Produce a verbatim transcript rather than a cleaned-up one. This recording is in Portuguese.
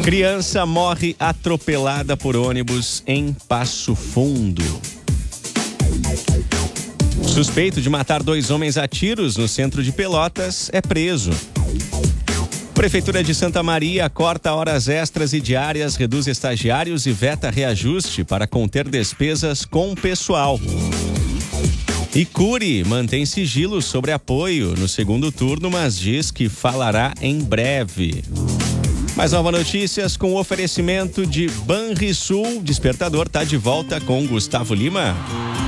Criança morre atropelada por ônibus em Passo Fundo. Suspeito de matar dois homens a tiros no centro de Pelotas é preso. Prefeitura de Santa Maria corta horas extras e diárias, reduz estagiários e veta reajuste para conter despesas com pessoal. E Cury mantém sigilo sobre apoio no segundo turno, mas diz que falará em breve. Mais nova notícias com o oferecimento de Banrisul. Despertador tá de volta com Gustavo Lima.